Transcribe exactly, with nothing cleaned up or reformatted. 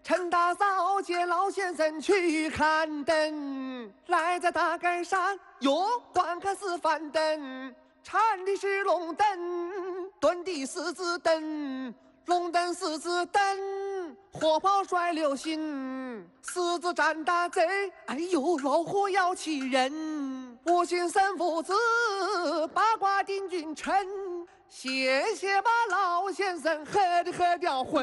陈大嫂接老先生去看灯，来在大街上哟观看是翻灯，缠的是龙灯，蹲的是子灯，龙灯狮子灯，火炮甩流星，狮子战大贼，哎呦老虎要气人，五行神父子八卦定君臣，谢谢吧老先生喝的喝掉魂。